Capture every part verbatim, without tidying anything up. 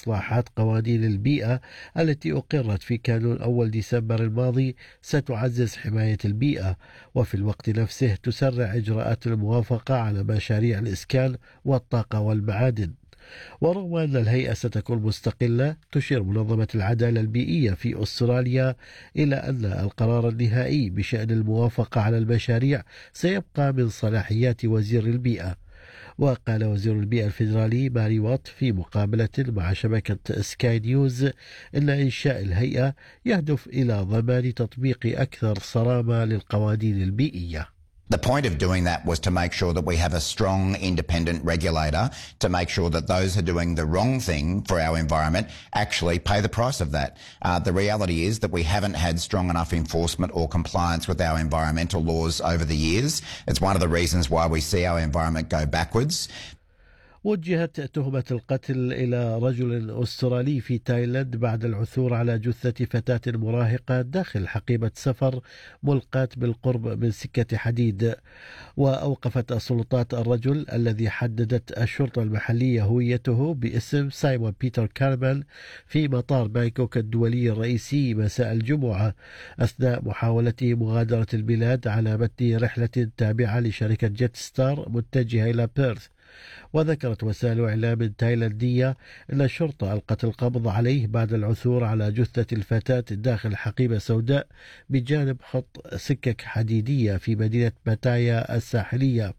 إصلاحات قوانين البيئة التي أقرت في كانون أول ديسمبر الماضي ستعزز حماية البيئة، وفي الوقت نفسه تسرع إجراءات الموافقة على مشاريع الإسكان والطاقة والمعادن. ورغم أن الهيئة ستكون مستقلة، تشير منظمة العدالة البيئية في أستراليا إلى أن القرار النهائي بشأن الموافقة على المشاريع سيبقى من صلاحيات وزير البيئة. وقال وزير البيئة الفيدرالي ماري وات في مقابلة مع شبكة سكاي نيوز إن إنشاء الهيئة يهدف إلى ضمان تطبيق أكثر صرامة للقوانين البيئية. The point of doing that was to make sure that we have a strong independent regulator to make sure that those who are doing the wrong thing for our environment actually pay the price of that. Uh, the reality is that we haven't had strong enough enforcement or compliance with our environmental laws over the years. It's one of the reasons why we see our environment go backwards. وجهت تهمة القتل إلى رجل أسترالي في تايلاند بعد العثور على جثة فتاة مراهقة داخل حقيبة سفر ملقاة بالقرب من سكة حديد. وأوقفت السلطات الرجل الذي حددت الشرطة المحلية هويته باسم سايمون بيتر كارمان في مطار بانكوك الدولي الرئيسي مساء الجمعة أثناء محاولته مغادرة البلاد على متن رحلة تابعة لشركة جيت ستار متجهة إلى بيرث. وذكرت وسائل إعلام تايلاندية أن الشرطة ألقت القبض عليه بعد العثور على جثة الفتاة داخل حقيبة سوداء بجانب خط سكك حديدية في مدينة باتايا الساحلية.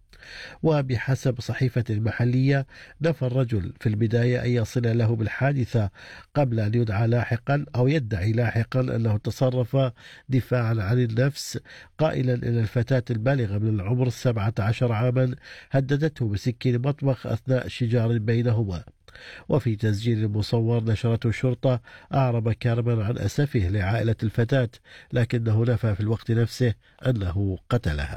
وبحسب صحيفة محلية نفى الرجل في البداية أن يصل له بالحادثة قبل أن يدعى لاحقا أو يدعي لاحقا أنه تصرف دفاعا عن النفس، قائلا أن الفتاة البالغة من العمر سبعة عشر عاما هددته بسكين مطبخ أثناء شجار بينهما. وفي تسجيل مصور نشرته الشرطة أعرب كارمان عن أسفه لعائلة الفتاة، لكنه نفى في الوقت نفسه أنه قتلها.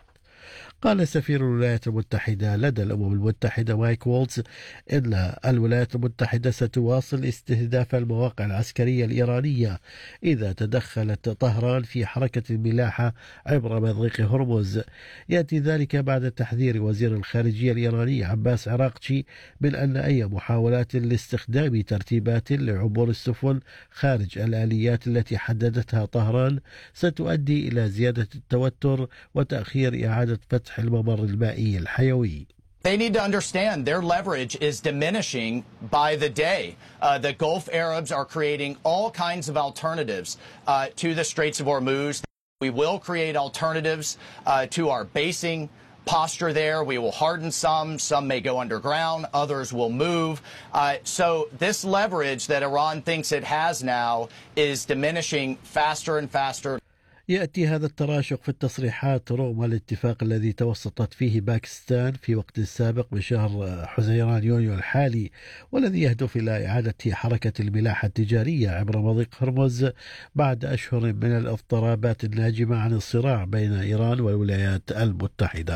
قال سفير الولايات المتحدة لدى الأمم المتحدة مايك وولتز إن الولايات المتحدة ستواصل استهداف المواقع العسكرية الإيرانية إذا تدخلت طهران في حركة الملاحة عبر مضيق هرمز. يأتي ذلك بعد تحذير وزير الخارجية الإيراني عباس عراقچي من أن أي محاولات لاستخدام ترتيبات لعبور السفن خارج الآليات التي حددتها طهران ستؤدي إلى زيادة التوتر وتأخير إعادة فتح الممر المائي الحيوي. They need to understand their leverage is diminishing by the day. Uh, the Gulf Arabs are creating all kinds of alternatives uh, to the Straits of Hormuz. We will create alternatives uh, to our basing posture there. We will harden some. Some may go underground. Others will move. Uh, so this leverage that Iran thinks it has now is diminishing faster and faster. يأتي هذا التراشق في التصريحات رغم الاتفاق الذي توسطت فيه باكستان في وقت سابق بشهر حزيران يونيو الحالي، والذي يهدف إلى إعادة حركة الملاحة التجارية عبر مضيق هرمز بعد أشهر من الاضطرابات الناجمة عن الصراع بين إيران والولايات المتحدة.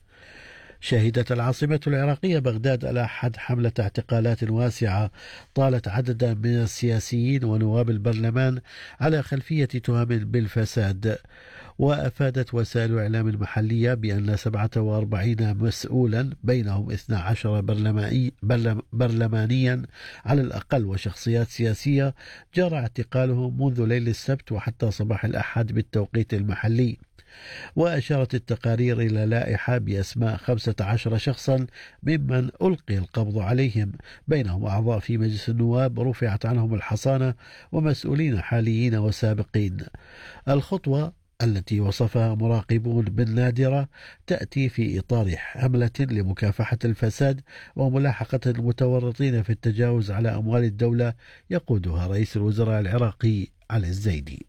شهدت العاصمة العراقية بغداد الأحد حملة اعتقالات واسعة طالت عددا من السياسيين ونواب البرلمان على خلفية تهم بالفساد. وأفادت وسائل إعلام محلية بأن سبعة وأربعين مسؤولا بينهم اثنا عشر برلماني برلمانيا على الأقل وشخصيات سياسية جرى اعتقالهم منذ ليل السبت وحتى صباح الأحد بالتوقيت المحلي. وأشارت التقارير إلى لائحة بأسماء خمسة عشر شخصا ممن ألقي القبض عليهم، بينهم أعضاء في مجلس النواب رفعت عنهم الحصانة ومسؤولين حاليين وسابقين. الخطوة التي وصفها مراقبون بالنادرة تأتي في إطار حملة لمكافحة الفساد وملاحقة المتورطين في التجاوز على أموال الدولة يقودها رئيس الوزراء العراقي علي الزيدي.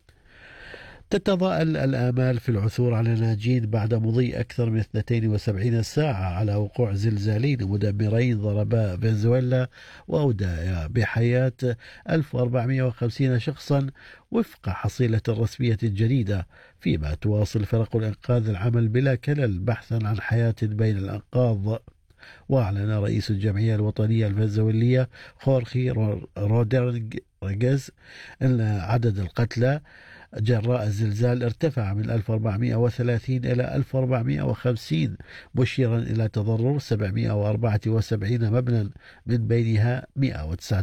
تتضاءل الآمال في العثور على ناجين بعد مضي أكثر من اثنتين وسبعين ساعة على وقوع زلزالين مدمرين ضربا فنزويلا وأودايا بحياة ألف وأربعمائة وخمسين شخصا وفق حصيلة رسمية جديدة، فيما تواصل فرق الإنقاذ العمل بلا كلل بحثا عن حياة بين الأنقاض. وأعلن رئيس الجمعية الوطنية الفنزويلية خورخي رودريغيز أن عدد القتلى جراء الزلزال ارتفع من ألف وأربعمائة وثلاثين إلى ألف وأربعمائة وخمسين، مشيرا إلى تضرر سبعمائة وأربعة وسبعين مبنى من بينها مائة وتسعة